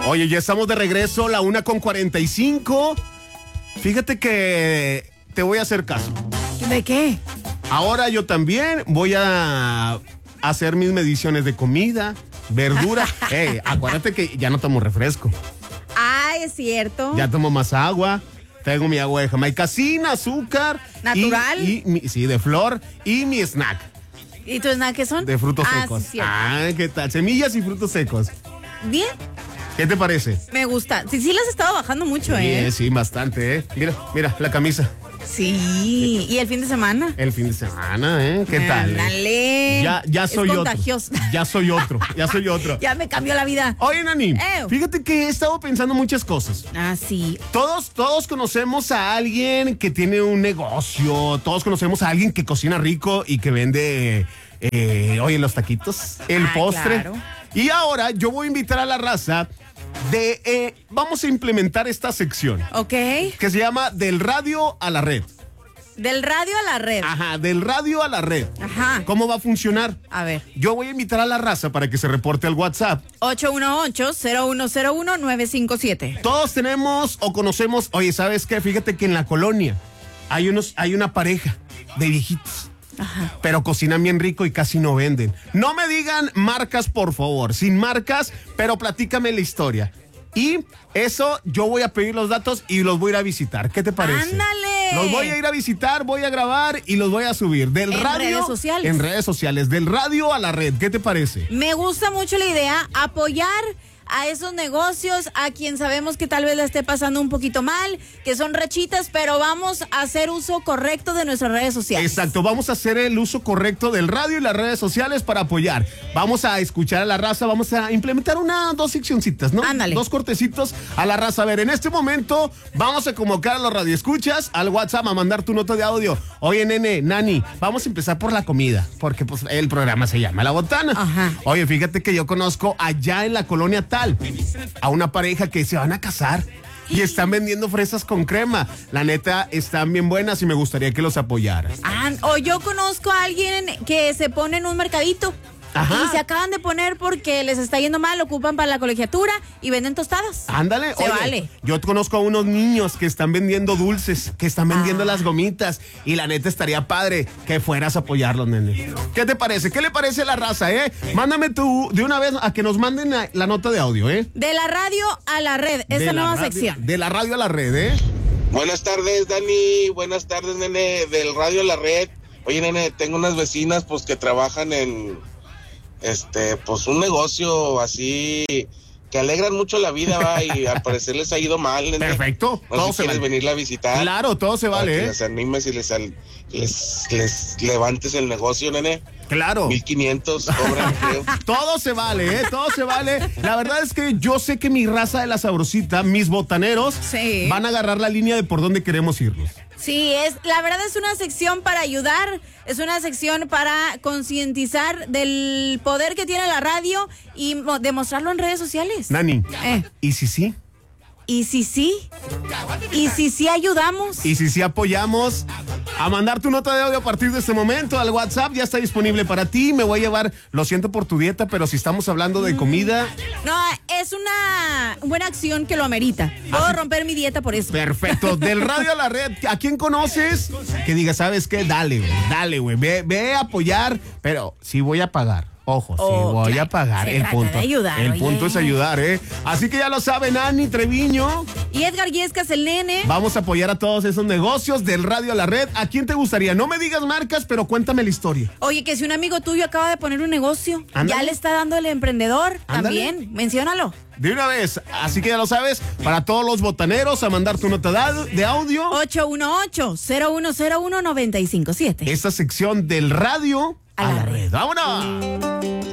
Oye, ya estamos de regreso, la 1:45. Fíjate que te voy a hacer caso. ¿De qué? Ahora yo también voy a hacer mis mediciones de comida, verdura. Acuérdate que ya no tomo refresco. Ah, es cierto. Ya tomo más agua. Tengo mi agua de Jamaica sin azúcar. ¿Natural? Sí, de flor. Y mi snack. ¿Y tu snack qué son? De frutos secos. Sí, ¿Qué tal? Semillas y frutos secos. Bien. ¿Qué te parece? Me gusta. Sí, las he estado bajando mucho, Sí, bastante, Mira, la camisa. Sí. ¿Y el fin de semana? El fin de semana, ¿Qué tal? Dale. Ya soy otro. Contagioso. Ya soy otro. Ya me cambió la vida. Oye, Nani, fíjate que he estado pensando muchas cosas. Ah, sí. Todos conocemos a alguien que tiene un negocio, todos conocemos a alguien que cocina rico y que vende, los taquitos, el postre. Claro. Y ahora yo voy a invitar a la raza vamos a implementar esta sección. Ok. Que se llama Del Radio a la Red. Del radio a la red. Ajá, del radio a la red. Ajá. ¿Cómo va a funcionar? A ver. Yo voy a invitar a la raza para que se reporte al WhatsApp. 818-0101-957. Todos tenemos o conocemos, oye, ¿sabes qué? Fíjate que en la colonia hay una pareja de viejitos. Ajá. Pero cocinan bien rico y casi no venden. No me digan marcas, por favor. Sin marcas, pero platícame la historia. Y eso, yo voy a pedir los datos y los voy a ir a visitar. ¿Qué te parece? ¡Ándale! Los voy a ir a visitar, voy a grabar y los voy a subir. Del radio. En redes sociales. En redes sociales. Del radio a la red. ¿Qué te parece? Me gusta mucho la idea. Apoyar a esos negocios, a quien sabemos que tal vez la esté pasando un poquito mal, que son rachitas, pero vamos a hacer uso correcto de nuestras redes sociales. Exacto, vamos a hacer el uso correcto del radio y las redes sociales para apoyar. Vamos a escuchar a la raza, vamos a implementar dos seccioncitas, ¿no? Ándale. 2 cortecitos a la raza. A ver, en este momento vamos a convocar a los radioescuchas al WhatsApp a mandar tu nota de audio. Oye, nene, Nani, vamos a empezar por la comida, porque pues el programa se llama La Botana. Ajá. Oye, fíjate que yo conozco allá en la colonia tal a una pareja que se van a casar y están vendiendo fresas con crema. La neta, están bien buenas y me gustaría que los apoyaras. O yo conozco a alguien que se pone en un mercadito. Ajá. Y se acaban de poner porque les está yendo mal, ocupan para la colegiatura y venden tostadas. Ándale, Se vale. Yo conozco a unos niños que están vendiendo dulces, que están vendiendo las gomitas, y la neta estaría padre que fueras a apoyarlos, nene. ¿Qué te parece? ¿Qué le parece a la raza, Mándame tú de una vez a que nos manden la nota de audio, De la radio a la red, esa nueva sección. De la radio a la red, Buenas tardes, Dani. Buenas tardes, nene, del radio a la red. Oye, nene, tengo unas vecinas, pues, que trabajan en pues un negocio así que alegran mucho la vida, va, y al parecer les ha ido mal, nene. Perfecto. No sé si quieres venirla a visitar. Claro, todo se vale, que les animes y les levantes el negocio, nene. Claro. 1,500 cobran, creo. Todo se vale, todo se vale. La verdad es que yo sé que mi raza de la sabrosita, mis botaneros, sí, van a agarrar la línea de por dónde queremos irnos. Sí, la verdad es una sección para ayudar, es una sección para concientizar del poder que tiene la radio y demostrarlo en redes sociales. Nani, ¿y si sí? ¿Y si sí? ¿Y si sí ayudamos? ¿Y si sí apoyamos? A mandar tu nota de audio a partir de este momento al WhatsApp, ya está disponible para ti. Me voy a llevar, lo siento por tu dieta, pero si estamos hablando de comida... No, es una buena acción que lo amerita. Puedo romper mi dieta por eso. Perfecto, del radio a la red, ¿a quién conoces? Que diga, ¿sabes qué? Dale, güey, ve a apoyar, pero sí voy a pagar. Ojo, sí, voy a pagar. Se El trata punto. de ayudar, el punto es ayudar, Así que ya lo saben, Ani Treviño. Y Edgar Yescas, el nene. Vamos a apoyar a todos esos negocios del radio a la red. ¿A quién te gustaría? No me digas marcas, pero cuéntame la historia. Oye, que si un amigo tuyo acaba de poner un negocio, Ándale. ya le está dando el emprendedor, Ándale. también, menciónalo. De una vez, así que ya lo sabes, para todos los botaneros, a mandar tu nota de audio. 818-0101-957. Esta sección del radio a la red. ¡Vámonos!